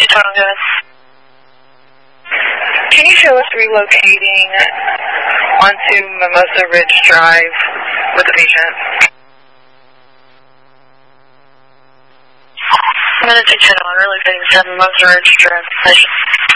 Tongass. Can you show us relocating onto Mimosa Ridge Drive with the patient? I'm going to take 10 on, relocating 7 Mimosa Ridge Drive.